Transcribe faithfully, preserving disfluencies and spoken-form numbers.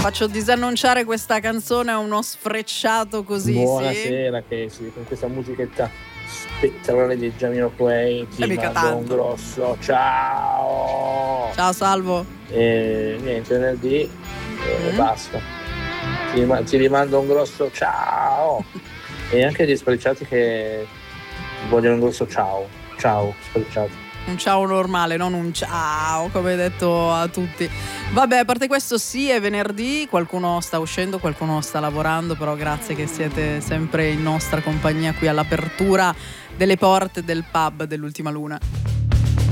faccio disannunciare questa canzone a uno sfrecciato così. Buonasera, sì. che sì, con questa musichetta spettacolare di Jamiroquai ti mica mando un tanto. grosso ciao. Ciao Salvo. E niente, venerdì e Mm. basta. Ti, rim- ti rimando un grosso ciao. E anche gli sfrecciati che vogliono un grosso ciao. Ciao, sfrecciati. Un ciao normale, non un ciao, come hai detto a tutti. Vabbè, a parte questo, sì, è venerdì, qualcuno sta uscendo, qualcuno sta lavorando, però grazie che siete sempre in nostra compagnia qui all'apertura delle porte del pub dell'Ultima Luna.